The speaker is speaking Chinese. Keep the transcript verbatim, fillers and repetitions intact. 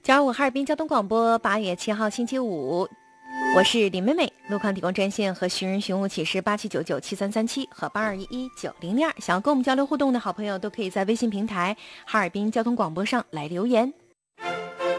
九二五哈尔滨交通广播，八月七号星期五，我是李美美。路况提供专线和寻人寻物启事八七九九七三三七和八二一一九零二，想要跟我们交流互动的好朋友，都可以在微信平台哈尔滨交通广播上来留言。